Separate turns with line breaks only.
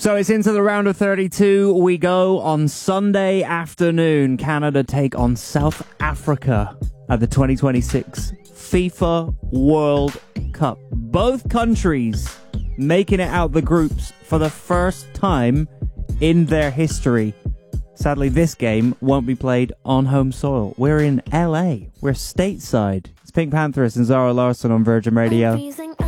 So it's into the round of 32. We go on Sunday afternoon. Canada take on South Africa at the 2026 FIFA World Cup. Both countries making it out the groups for the first time in their history. Sadly, this game won't be played on home soil. We're in LA. We're stateside. It's Pink Panthers and Zara Larsson on Virgin Radio.